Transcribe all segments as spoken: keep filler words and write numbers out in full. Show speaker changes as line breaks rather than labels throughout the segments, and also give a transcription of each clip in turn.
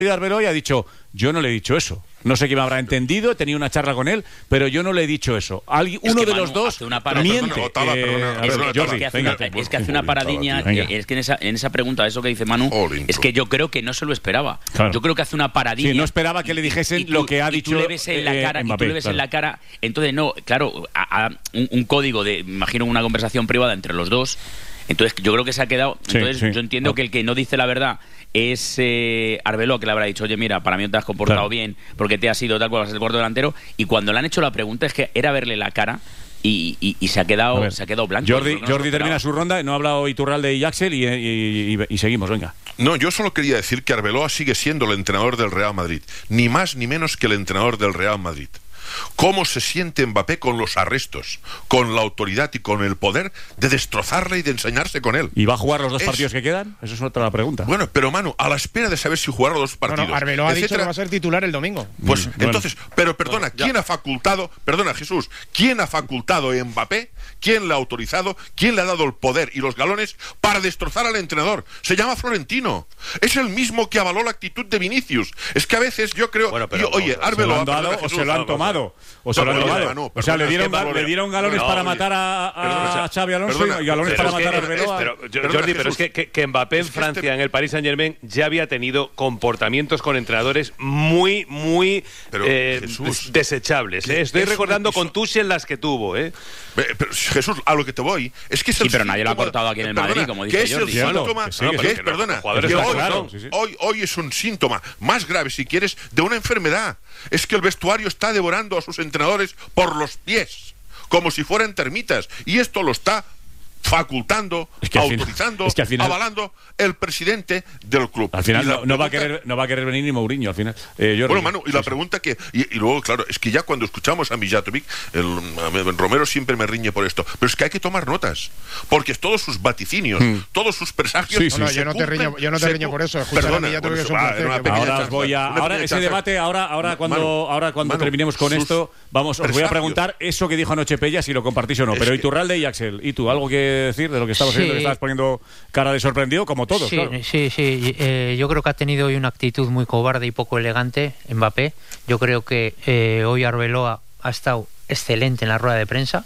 Arbeloa y ha dicho, yo no le he dicho eso. No sé quién me habrá entendido, he tenido una charla con él, pero yo no le he dicho eso. Alguien,
es
uno
que
de
Manu
los dos
una para...
miente.
No, no, Tala,
eh,
perdona,
a ver,
perdona,
Jordi,
es, que hace
venga,
una, es que hace una paradiña,
venga.
es que en esa, en esa pregunta, eso que dice Manu,
Olin,
es que yo creo que no se lo esperaba.
Claro.
Yo creo que hace una paradiña.
Sí, no esperaba que le dijesen
y, y tú,
lo que ha
y
dicho
tú le ves en la
eh,
cara,
Mbappé,
y tú le ves
claro.
en la cara, entonces no, claro, a, a, un, un código de, imagino una conversación privada entre los dos. Entonces yo creo que se ha quedado.
Sí,
entonces
sí.
yo entiendo
No.
que el que no dice la verdad es eh, Arbeloa, que le habrá dicho, oye, mira, para mí no te has comportado
Claro.
bien porque te has ido tal cual, vas a ser el cuarto delantero. Y cuando le han hecho la pregunta es que era verle la cara y, y, y se ha
A
quedado
ver,
se ha quedado blanco.
Jordi,
No se lo
Jordi termina
esperaba.
su ronda, no ha hablado Iturralde y Axel y, y, y, y seguimos, venga.
No, yo solo quería decir que Arbeloa sigue siendo el entrenador del Real Madrid, ni más ni menos que el entrenador del Real Madrid. ¿Cómo se siente Mbappé con los arrestos, con la autoridad y con el poder de destrozarle y de enseñarse con él?
¿Y va a jugar los dos
Es-
partidos que quedan? Esa es otra pregunta.
Bueno, pero Manu, a la espera de saber si jugará los dos partidos,
Bueno, Arbeloa ha dicho
etcétera,
que va a ser titular el domingo.
Pues
Bueno.
entonces, pero perdona, ¿quién ha facultado, perdona Jesús, quién ha facultado a Mbappé, quién le ha autorizado, quién le ha dado el poder y los galones para destrozar al entrenador? Se llama Florentino. Es el mismo que avaló la actitud de Vinicius. Es que a veces yo creo,
Bueno, pero
y, oye,
vamos,
¿Se lo
Arbeloa,
han dado
perdona,
o
Jesús,
se lo han
vamos,
tomado? O se
No,
lo han
oye,
tomado.
Manu,
O sea, le
perdona,
dieron,
es que
ga-
valores-
le dieron galones
No,
para
oye,
matar a, a
perdona,
Xavi Alonso
perdona,
y galones
Pero
para
es que-
matar a
es-
Arbeloa.
pero,
Perdona,
Jordi, pero es
Jesús.
que, que, que Mbappé en
Es que
Francia,
este-
en el Paris Saint-Germain, ya había tenido comportamientos con entrenadores muy, muy
Pero,
eh,
Jesús,
des- desechables. ¿eh?
que
Estoy
es un
recordando
episodio-
con Tuchel las que tuvo. ¿eh?
Ve, pero, Jesús, a lo que te voy es que es
Sí,
el
pero nadie lo ha
síntoma-
cortado aquí en el
perdona,
Madrid, como
que
dice
es el
Jordi.
Cierto,
síntoma,
que sí,
no,
que
que
sí.
es, perdona,
Los jugadores
que
está
hoy,
claro, sí, sí.
hoy, hoy es un síntoma más grave, si quieres, de una enfermedad. Es que el vestuario está devorando a sus entrenadores por los pies, como si fueran termitas, y esto lo está facultando,
Es que al final-
autorizando,
es que al final-
avalando el presidente del club.
Al final
Y la
no, no va a
pregunta-
querer, no va a querer venir ni Mourinho al final. Eh, Jordi.
Bueno, Manu, y la
Sí, sí.
pregunta que... Y, y luego, claro, es que ya cuando escuchamos a Mijatovic, el, a- Romero siempre me riñe por esto, pero es que hay que tomar notas, porque todos sus vaticinios, todos sus presagios...
Sí, sí.
No, no,
se
yo no te
cumplen,
riño- yo no te
se
riño
cu-
por eso, escuchar a
Perdona,
Mijatovic
bueno,
es un
va,
placer,
era una
que
pequeña
Ahora os
chanza,
voy a,
una
ahora
pequeña
ese
chanza.
debate, ahora, ahora cuando,
Manu,
ahora cuando
Manu,
terminemos con
sus
esto, vamos, os voy a
presagios.
preguntar eso que dijo anoche Pella, si lo compartís o no.
Es
Pero
que-
Iturralde y Axel, ¿y tú algo que decir de lo que estabas
Sí.
viendo? Que estabas poniendo cara de sorprendido, como todos,
sí,
claro.
sí, sí. Eh, yo creo que ha tenido hoy una actitud muy cobarde y poco elegante Mbappé. Yo creo que eh, hoy Arbeloa ha estado excelente en la rueda de prensa.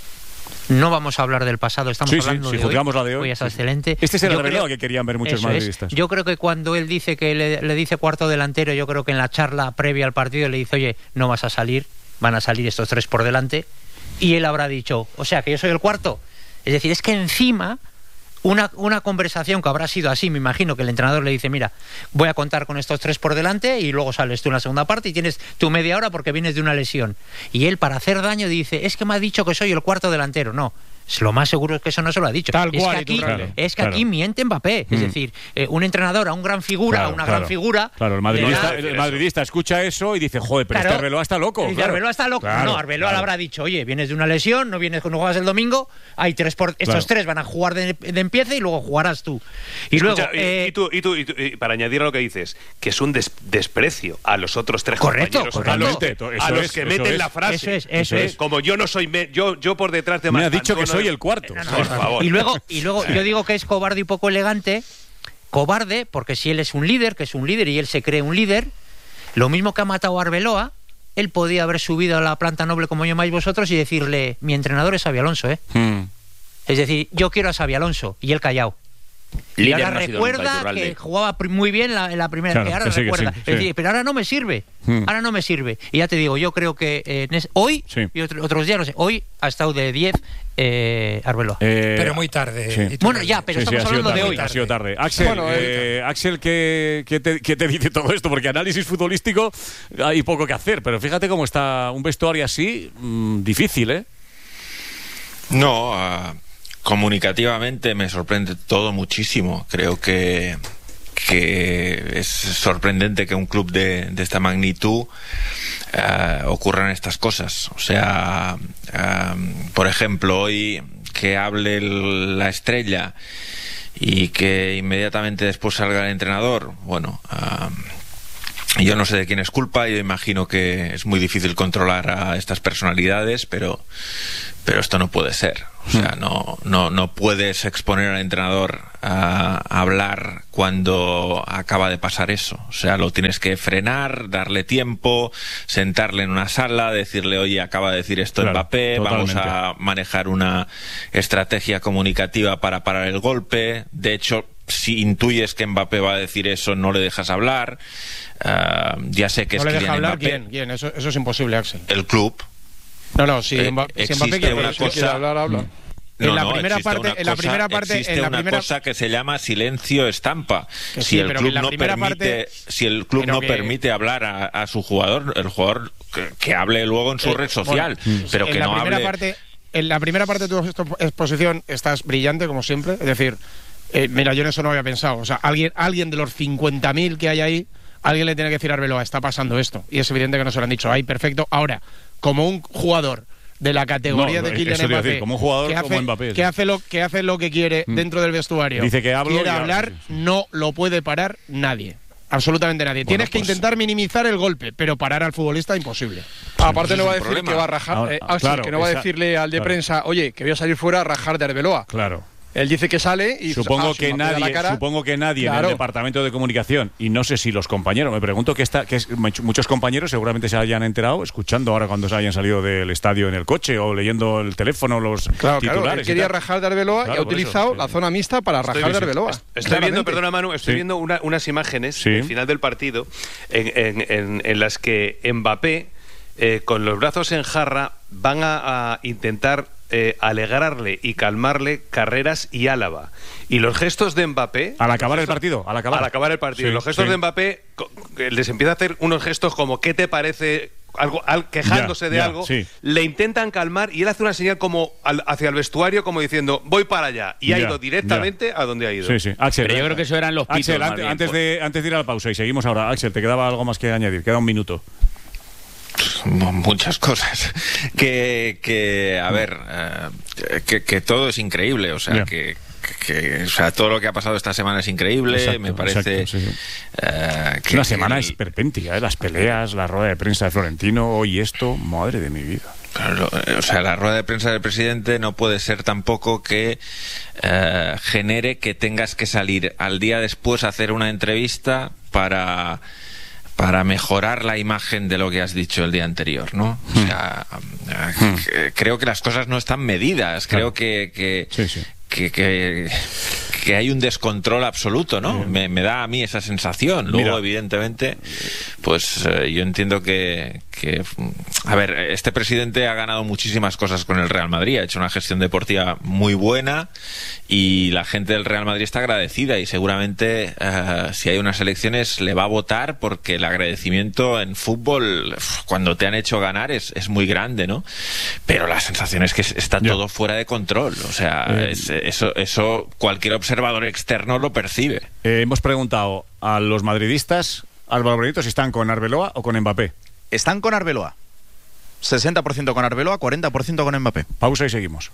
No vamos a hablar del pasado, estamos
Sí, sí,
hablando
sí,
de
juzgamos
hoy.
la de hoy.
Hoy está
Sí, sí.
excelente.
Este es el
Yo
Arbeloa
creo-
que querían ver muchos
Eso es.
madridistas.
Yo creo que cuando él dice que le, le dice cuarto delantero, yo creo que en la charla previa al partido le dice, oye, no vas a salir, van a salir estos tres por delante. Y él habrá dicho, o sea, que yo soy el cuarto. Es decir, es que encima una, una conversación que habrá sido así, me imagino que el entrenador le dice, mira, voy a contar con estos tres por delante y luego sales tú en la segunda parte y tienes tu media hora porque vienes de una lesión. Y él, para hacer daño, dice, es que me ha dicho que soy el cuarto delantero. No, lo más seguro es que eso no se lo ha dicho.
Tal
es
cual,
que aquí,
Iturralde.
es que
Claro.
aquí miente Mbappé. Es
Mm.
decir, eh, un entrenador a un gran figura,
Claro,
a una
claro.
gran figura...
Claro, el
le
madridista,
da-
el madridista escucha eso y dice, joder, pero
Claro.
este Arbeloa está loco.
Dice,
claro.
Arbeloa está loco.
Claro,
no, Arbeloa
claro.
le habrá dicho, oye, vienes de una lesión, no vienes no juegas el domingo, hay tres por estos
Claro.
tres van a jugar de, de empiece y luego jugarás tú. Y
Escucha,
luego
y-
eh,
y, tú, y, tú, y tú- y para añadir a lo que dices, que es un des- desprecio a los otros tres
Correcto,
compañeros,
correcto.
a los,
Totalmente,
a
eso
los
es,
que
eso
meten
es.
la frase.
Eso es, eso
¿eh?
es.
Como yo no soy me- yo yo por detrás de
Me ha
Marc
dicho que
Antonio-
soy el cuarto.
No, no,
Por
no.
favor.
Y luego, y luego yo digo que es cobarde y poco elegante. Cobarde, porque si él es un líder, que es un líder y él se cree un líder, lo mismo que ha matado a Arbeloa, él podía haber subido a la planta noble como llamáis vosotros y decirle, mi entrenador es Xabi Alonso, ¿eh?
Mm.
Es decir, yo quiero a Xabi Alonso, y él callado. Y
Líder
ahora
no ha sido nunca
recuerda
Iturralde.
que jugaba pr- muy bien la, en la primera,
Claro,
que ahora
que sí, que
recuerda.
sí,
Es
sí.
decir, pero ahora no me sirve,
Hmm.
ahora no me sirve. Y ya te digo, yo creo que eh, en es- hoy
Sí.
y otro- otros días, no sé, hoy ha estado de diez eh, Arbeloa.
Eh,
Pero muy tarde.
sí.
Iturralde.
Bueno, ya, pero
Sí, sí,
estamos
ha sido
hablando de
tarde,
hoy.
ha sido tarde. Axel,
Bueno,
eh, Axel ¿qué, qué te, qué te dice todo esto? Porque análisis futbolístico hay poco que hacer, pero fíjate cómo está un vestuario así, mmm, difícil, ¿eh?
No, ah, comunicativamente me sorprende todo muchísimo. Creo que, que es sorprendente que un club de, de esta magnitud ah, ocurran estas cosas. O sea, ah, por ejemplo, hoy que hable el- la estrella y que inmediatamente después salga el entrenador, bueno... ah, yo no sé de quién es culpa, yo imagino que es muy difícil controlar a estas personalidades, pero, pero esto no puede ser. O sea, no, no, no puedes exponer al entrenador a, a hablar cuando acaba de pasar eso. O sea, lo tienes que frenar, darle tiempo, sentarle en una sala, decirle, oye, acaba de decir esto
Claro,
Mbappé,
totalmente.
vamos a manejar una estrategia comunicativa para parar el golpe. De hecho, si intuyes que Mbappé va a decir eso, no le dejas hablar. Uh, ya sé que
¿No
es
le deja
Kylian
hablar?
Mbappé.
¿Quién? ¿Quién? Eso, eso es imposible, Axel.
El club.
No, no, si,
Eh,
Mba- si
existe
Mbappé quiere,
una
si
cosa-
quiere hablar, habla.
No,
en la
no,
primera
existe
parte,
una
en la
cosa-
primera parte,
existe
en la
una
primera
cosa que se llama silencio estampa.
Que
si
sí,
el
pero
club
que en la
no
primera
permite,
parte-
si el club
pero
no
que-
permite hablar a, a su jugador, el jugador que, que hable luego en su
Eh,
red social,
bueno,
pero
en
que
la
no
primera
hable.
parte, en la primera parte de tu expo- exposición estás brillante, como siempre. Es decir, eh, mira, yo en eso no había pensado. O sea, alguien, alguien de los cincuenta mil que hay ahí, alguien le tiene que decir a Arbeloa, está pasando esto. Y es evidente que no se lo han dicho. Ahí, perfecto. Ahora, como un jugador de la categoría
No,
de
eso
Kylian
te iba a
Mbappé,
decir, como un jugador
que
como
hace,
Mbappé, sí.
que hace lo que hace lo que quiere
Mm.
dentro del vestuario,
Dice que hablo
quiere
y-
hablar,
sí, sí.
no lo puede parar nadie. Absolutamente nadie.
Bueno,
Tienes que
pues-
intentar minimizar el golpe, pero parar al futbolista imposible.
Aparte no
es
va a
un
decir
problema.
que va a rajar,
Ahora,
eh, Axel,
claro,
que no va a
esa-
decirle al de
claro.
prensa, oye, que voy a salir fuera a rajar de Arbeloa.
Claro.
Él dice que sale y
Supongo
ah, si
que
me aprieta
nadie,
la cara,
supongo que nadie en
claro.
el departamento de comunicación, y no sé si los compañeros, me pregunto que está, que es- muchos compañeros seguramente se hayan enterado escuchando ahora cuando se hayan salido del estadio en el coche o leyendo el teléfono los
Claro, claro,
titulares.
él
y
quería
tal.
rajar de Arbeloa
Claro,
y ha
por eso,
utilizado
sí.
la zona mixta para
Estoy
rajar de
viendo-
Arbeloa.
Estoy
Claramente.
viendo, perdona Manu, estoy
Sí.
viendo una- unas imágenes
Sí.
del final del partido en, en- en- en las que Mbappé, eh, con los brazos en jarra, van a, a intentar eh, alegrarle y calmarle Carreras y Álava. Y los gestos de Mbappé...
Al acabar
los
el
gestos-
partido, al acabar.
Al acabar el partido.
Sí,
los gestos
sí.
de Mbappé co- que les empieza a hacer unos gestos como ¿qué te parece? Algo, al- quejándose
Ya,
de
ya,
algo,
sí.
le intentan calmar y él hace una señal como al- hacia el vestuario como diciendo voy para allá y ha
Ya,
ido directamente a donde ha ido.
Sí, sí. Axel,
Pero yo creo que eso eran los pitos,
Axel,
más
ante-
bien,
antes,
por-
de, antes de ir a la pausa y seguimos ahora. Axel, te quedaba algo más que añadir, queda un minuto.
Muchas cosas. Que, que a ver, eh, que, que todo es increíble. O sea,
Ya.
que, que- o sea, todo lo que ha pasado esta semana es increíble.
Exacto,
me parece.
exacto, sí, sí.
eh,
Es
que-
una semana
que-
esperpéntica, ¿eh? Las peleas, la rueda de prensa de Florentino, hoy esto, madre de mi vida.
Claro, o sea, la rueda de prensa del presidente no puede ser tampoco que eh, genere que tengas que salir al día después a hacer una entrevista para para mejorar la imagen de lo que has dicho el día anterior, ¿no? O sea, eh, creo que las cosas no están medidas, creo que que,
Sí, sí.
que, que, que hay un descontrol absoluto, ¿no? Me, me da a mí esa sensación. Luego,
Mira.
evidentemente, pues eh, yo entiendo que, que, a ver, este presidente ha ganado muchísimas cosas con el Real Madrid, ha hecho una gestión deportiva muy buena y la gente del Real Madrid está agradecida y seguramente eh, si hay unas elecciones le va a votar porque el agradecimiento en fútbol uf, cuando te han hecho ganar es, es muy grande, ¿no? Pero la sensación es que está
Ya.
todo fuera de control, o sea,
Eh,
es- eso, eso cualquier observador externo lo percibe.
Eh, hemos preguntado a los madridistas, Álvaro Benito, si están con Arbeloa o con Mbappé.
Están con Arbeloa. sesenta por ciento con Arbeloa, cuarenta por ciento con Mbappé.
Pausa y seguimos.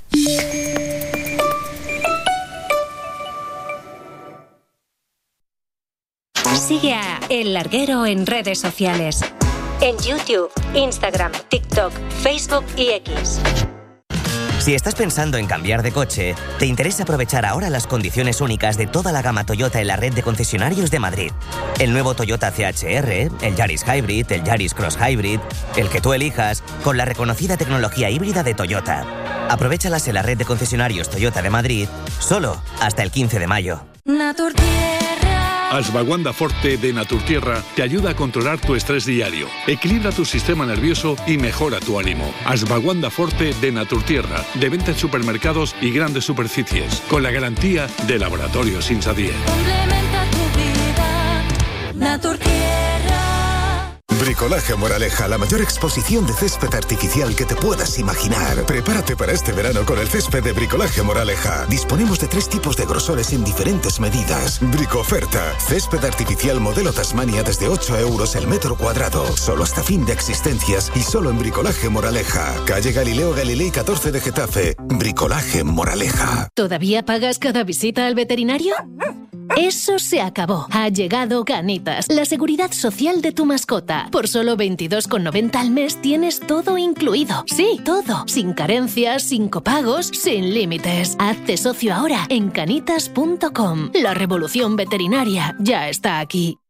Sigue a El Larguero en redes sociales. En YouTube, Instagram, TikTok, Facebook y X.
Si estás pensando en cambiar de coche, te interesa aprovechar ahora las condiciones únicas de toda la gama Toyota en la red de concesionarios de Madrid. El nuevo Toyota C H R, el Yaris Hybrid, el Yaris Cross Hybrid, el que tú elijas, con la reconocida tecnología híbrida de Toyota. Aprovéchalas en la red de concesionarios Toyota de Madrid, solo hasta el quince de mayo.
Ashwagandha Forte de Naturtierra te ayuda a controlar tu estrés diario, equilibra tu sistema nervioso y mejora tu ánimo. Ashwagandha Forte de Naturtierra, de venta en supermercados y grandes superficies, con la garantía de Laboratorios Insadier.
Complementa tu vida, Naturtierra.
Bricolaje Moraleja, la mayor exposición de césped artificial que te puedas imaginar. Prepárate para este verano con el césped de Bricolaje Moraleja. Disponemos de tres tipos de grosores en diferentes medidas. Bricoferta, césped artificial modelo Tasmania desde ocho euros el metro cuadrado. Solo hasta fin de existencias y solo en Bricolaje Moraleja. Calle Galileo Galilei catorce de Getafe. Bricolaje Moraleja.
¿Todavía pagas cada visita al veterinario?
Eso se acabó. Ha llegado Canitas, la seguridad social de tu mascota. Por solo veintidós con noventa al mes tienes todo incluido. Sí, todo. Sin carencias, sin copagos, sin límites. Hazte socio ahora en canitas punto com. La revolución veterinaria ya está aquí.